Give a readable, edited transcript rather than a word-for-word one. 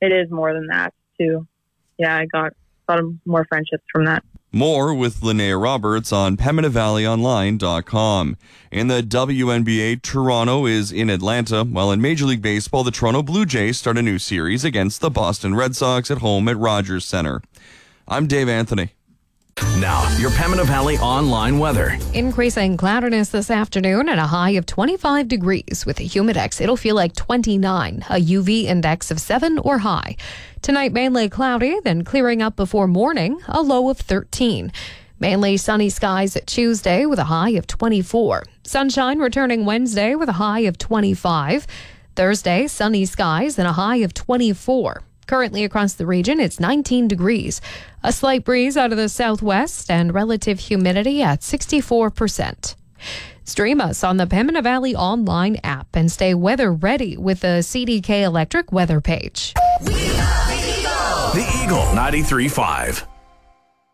it is more than that too. Yeah, I got more friendships from that. More with Linnea Roberts on PembinaValleyOnline.com. In the WNBA, Toronto is in Atlanta, while in Major League Baseball, the Toronto Blue Jays start a new series against the Boston Red Sox at home at Rogers Centre. I'm Dave Anthony. Now, your Pembina Valley online weather. Increasing cloudiness this afternoon and a high of 25 degrees. With a humidex, it'll feel like 29, a UV index of 7 or high. Tonight, mainly cloudy, then clearing up before morning, a low of 13. Mainly sunny skies Tuesday with a high of 24. Sunshine returning Wednesday with a high of 25. Thursday, sunny skies and a high of 24. Currently across the region, it's 19 degrees. A slight breeze out of the southwest and relative humidity at 64%. Stream us on the Pembina Valley online app and stay weather ready with the CDK Electric weather page. The Eagle 93.5.